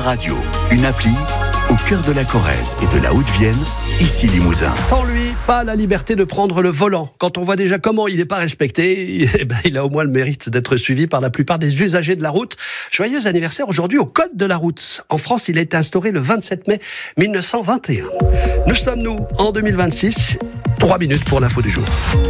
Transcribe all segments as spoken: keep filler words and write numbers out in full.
Radio, une appli au cœur de la Corrèze et de la Haute-Vienne, ici Limousin. Sans lui, pas la liberté de prendre le volant. Quand on voit déjà comment il n'est pas respecté, eh ben, il a au moins le mérite d'être suivi par la plupart des usagers de la route. Joyeux anniversaire aujourd'hui au Code de la route. En France, il a été instauré le vingt-sept mai mille neuf cent vingt et un. Nous sommes, nous, en deux mille vingt-six. Trois minutes pour l'info du jour.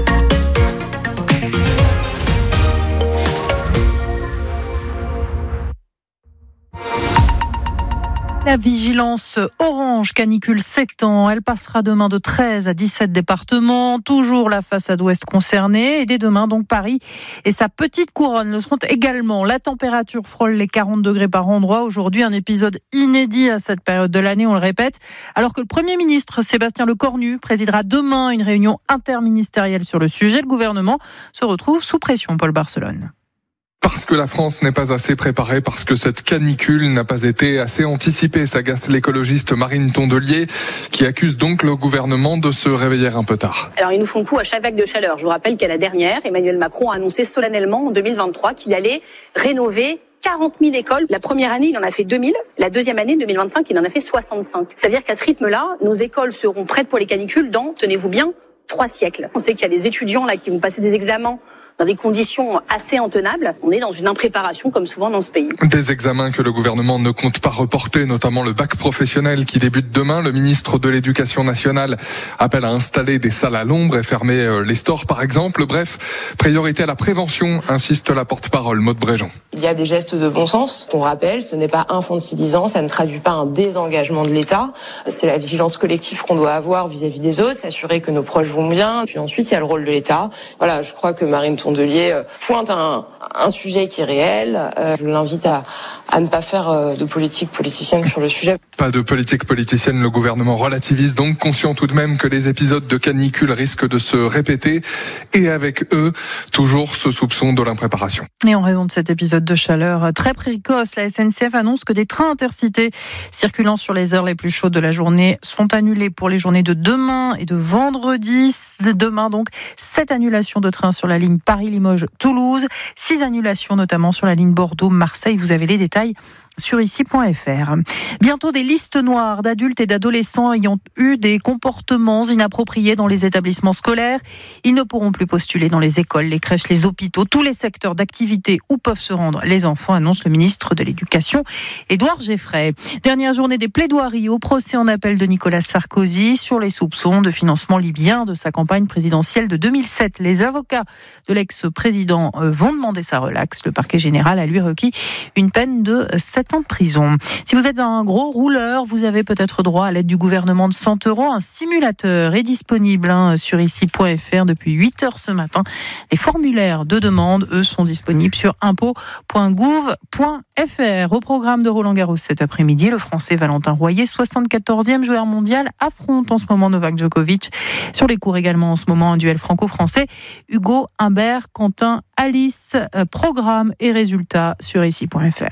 La vigilance orange canicule s'étend. Elle passera demain de treize à dix-sept départements. Toujours la façade ouest concernée. Et dès demain, donc, Paris et sa petite couronne le seront également. La température frôle les quarante degrés par endroit. Aujourd'hui, un épisode inédit à cette période de l'année, on le répète. Alors que le Premier ministre, Sébastien Lecornu, présidera demain une réunion interministérielle sur le sujet, le gouvernement se retrouve sous pression, Paul Barcelone. Parce que la France n'est pas assez préparée, parce que cette canicule n'a pas été assez anticipée, s'agace l'écologiste Marine Tondelier, qui accuse donc le gouvernement de se réveiller un peu tard. Alors ils nous font le coup à chaque vague de chaleur. Je vous rappelle qu'à la dernière, Emmanuel Macron a annoncé solennellement en deux mille vingt-trois qu'il allait rénover quarante mille écoles. La première année, il en a fait deux mille. La deuxième année, deux mille vingt-cinq, il en a fait soixante-cinq. Ça veut dire qu'à ce rythme-là, nos écoles seront prêtes pour les canicules dans, tenez-vous bien, trois siècles. On sait qu'il y a des étudiants là qui vont passer des examens dans des conditions assez intenables. On est dans une impréparation comme souvent dans ce pays. Des examens que le gouvernement ne compte pas reporter, notamment le bac professionnel qui débute demain. Le ministre de l'Éducation nationale appelle à installer des salles à l'ombre et fermer les stores par exemple. Bref, priorité à la prévention, insiste la porte-parole Maude Bréjean. Il y a des gestes de bon sens qu'on rappelle, ce n'est pas infantilisant, ça ne traduit pas un désengagement de l'État. C'est la vigilance collective qu'on doit avoir vis-à-vis des autres, s'assurer que nos proches vont bien. Puis ensuite, il y a le rôle de l'État. Voilà, je crois que Marine Tondelier pointe un, un sujet qui est réel. Euh, je l'invite à, à ne pas faire de politique politicienne sur le sujet. Pas de politique politicienne, le gouvernement relativise donc, conscient tout de même que les épisodes de canicule risquent de se répéter. Et avec eux, toujours ce soupçon de l'impréparation. Et en raison de cet épisode de chaleur très précoce, la S N C F annonce que des trains intercités circulant sur les heures les plus chaudes de la journée sont annulés pour les journées de demain et de vendredi. Demain, donc, sept annulations de trains sur la ligne Paris-Limoges-Toulouse, six annulations notamment sur la ligne Bordeaux-Marseille. Vous avez les détails sur ici point f r. Bientôt des listes noires d'adultes et d'adolescents ayant eu des comportements inappropriés dans les établissements scolaires. Ils ne pourront plus postuler dans les écoles, les crèches, les hôpitaux, tous les secteurs d'activité où peuvent se rendre les enfants, annonce le ministre de l'Éducation, Édouard Geffray. Dernière journée des plaidoiries au procès en appel de Nicolas Sarkozy sur les soupçons de financement libyen de sa campagne présidentielle de deux mille sept. Les avocats de l'ex-président vont demander sa relaxe. Le parquet général a lui requis une peine de sept ans de prison. Si vous êtes un gros rouleur, vous avez peut-être droit à l'aide du gouvernement de cent euros. Un simulateur est disponible hein, sur ici point f r depuis huit heures ce matin. Les formulaires de demande, eux, sont disponibles sur impôt point gouv point f r. Au programme de Roland Garros cet après-midi, le Français Valentin Royer, soixante-quatorzième joueur mondial, affronte en ce moment Novak Djokovic. Sur les cours également en ce moment, un duel franco-français. Hugo Humbert, Quentin Alice, programme et résultats sur ici point f r.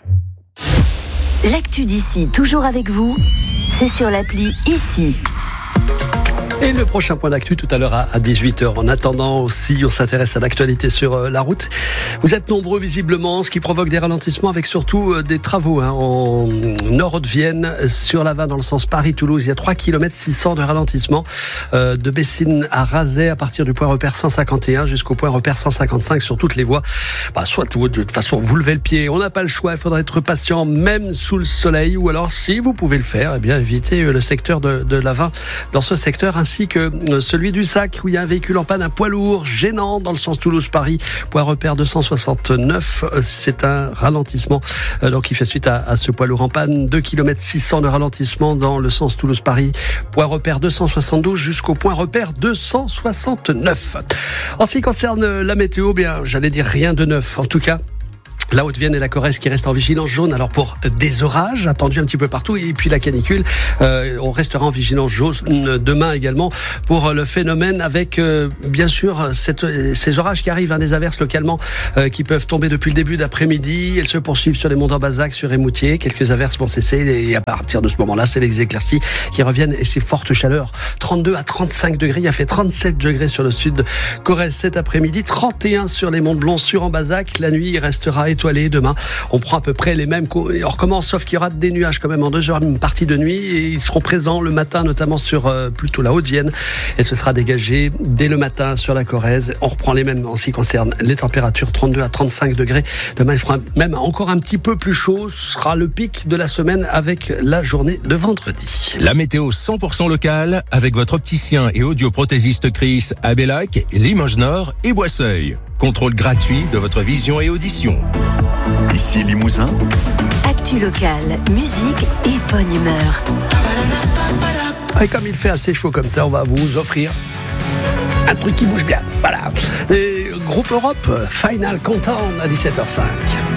L'actu d'ici, toujours avec vous, c'est sur l'appli Ici. Et le prochain point d'actu tout à l'heure à dix-huit heures. En attendant aussi, on s'intéresse à l'actualité sur la route. Vous êtes nombreux visiblement, ce qui provoque des ralentissements avec surtout des travaux hein, en Nord-Haute-Vienne, sur la vingt dans le sens Paris-Toulouse. Il y a trois virgule six kilomètres de ralentissement euh, de Bessines à Razay à partir du point repère cent cinquante et un jusqu'au point repère cent cinquante-cinq sur toutes les voies. Bah, soit de toute façon vous levez le pied, on n'a pas le choix, il faudra être patient même sous le soleil, ou alors si vous pouvez le faire, eh bien évitez le secteur de, de la vingt dans ce secteur, ainsi que celui du Sac où il y a un véhicule en panne, un poids lourd gênant dans le sens Toulouse-Paris, point repère deux cent soixante-neuf. C'est un ralentissement donc qui fait suite à, à ce poids lourd en panne. deux virgule six kilomètres de ralentissement dans le sens Toulouse-Paris, point repère deux cent soixante-douze jusqu'au point repère deux cent soixante-neuf. En ce qui concerne la météo, bien j'allais dire rien de neuf en tout cas. La Haute-Vienne et la Corrèze qui restent en vigilance jaune, alors pour des orages attendus un petit peu partout, et puis la canicule, euh, on restera en vigilance jaune demain également pour le phénomène, avec euh, bien sûr cette, ces orages qui arrivent, hein, des averses localement euh, qui peuvent tomber depuis le début d'après-midi. Elles se poursuivent sur les monts d'Ambazac, sur Émoutier. Quelques averses vont cesser et à partir de ce moment-là, c'est les éclaircies qui reviennent et ces fortes chaleurs. trente-deux à trente-cinq degrés, il a fait trente-sept degrés sur le sud de Corrèze cet après-midi, trente et un sur les monts de Blons, sur Ambazac. La nuit, il restera étoilé demain. On prend à peu près les mêmes, on recommence, sauf qu'il y aura des nuages quand même en deux heures, une partie de nuit, et ils seront présents le matin, notamment sur euh, plutôt la Haute-Vienne, et ce sera dégagé dès le matin sur la Corrèze. On reprend les mêmes en ce qui concerne les températures, trente-deux à trente-cinq degrés. Demain, il fera même encore un petit peu plus chaud. Ce sera le pic de la semaine avec la journée de vendredi. La météo cent pour cent locale avec votre opticien et audioprothésiste Chris à Bellac, Limoges Nord et Boisseuil. Contrôle gratuit de votre vision et audition. Ici Limousin. Actu locale, musique et bonne humeur. Et comme il fait assez chaud comme ça, on va vous offrir un truc qui bouge bien. Voilà. Et groupe Europe, Final Countdown à dix-sept heures cinq.